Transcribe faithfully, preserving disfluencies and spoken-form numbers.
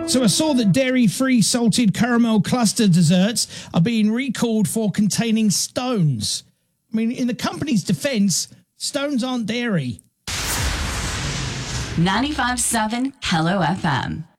So I saw that dairy-free salted caramel cluster desserts are being recalled for containing stones. I mean, in the company's defense, stones aren't dairy. ninety-five point seven Hello F M.